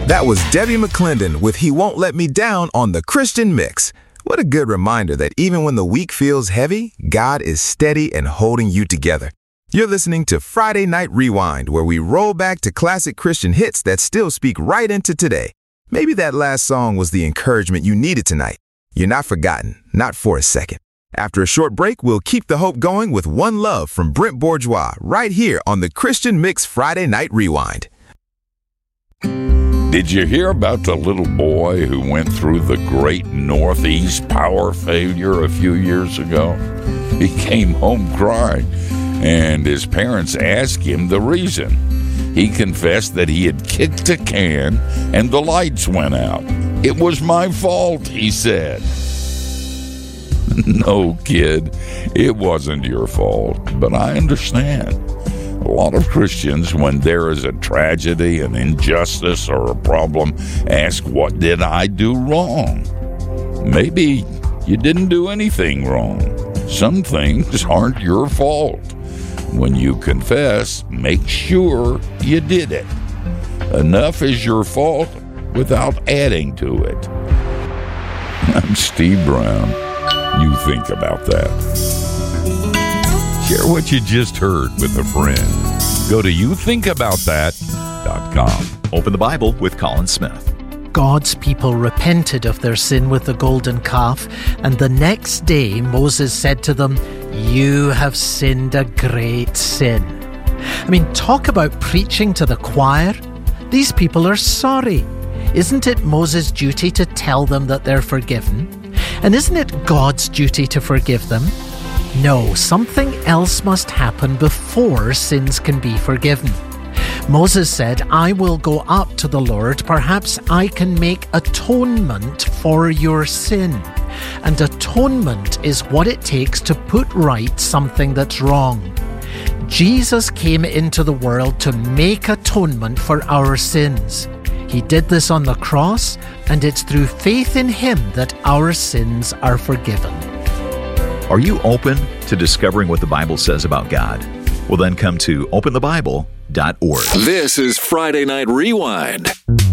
That was Debbie McClendon with He Won't Let Me Down on the Christian Mix. What a good reminder that even when the week feels heavy, God is steady and holding you together. You're listening to Friday Night Rewind, where we roll back to classic Christian hits that still speak right into today. Maybe that last song was the encouragement you needed tonight. You're not forgotten, not for a second. After a short break, we'll keep the hope going with One Love from Brent Bourgeois right here on the Christian Mix Friday Night Rewind. Did you hear about the little boy who went through the Great Northeast power failure a few years ago? He came home crying, and his parents asked him the reason. He confessed that he had kicked a can and the lights went out. "It was my fault," he said. No, kid, it wasn't your fault, but I understand. A lot of Christians, when there is a tragedy, an injustice, or a problem, ask, "What did I do wrong?" Maybe you didn't do anything wrong. Some things aren't your fault. When you confess, make sure you did it. Enough is your fault without adding to it. I'm Steve Brown. You think about that. Share what you just heard with a friend. Go to youthinkaboutthat.com. Open the Bible with Colin Smith. God's people repented of their sin with the golden calf, and the next day Moses said to them, "You have sinned a great sin." I mean, talk about preaching to the choir. These people are sorry. Isn't it Moses' duty to tell them that they're forgiven? And isn't it God's duty to forgive them? No, something else must happen before sins can be forgiven. Moses said, "I will go up to the Lord. Perhaps I can make atonement for your sin." And atonement is what it takes to put right something that's wrong. Jesus came into the world to make atonement for our sins. He did this on the cross, and it's through faith in Him that our sins are forgiven. Are you open to discovering what the Bible says about God? Well, then come to openthebible.org. This is Friday Night Rewind.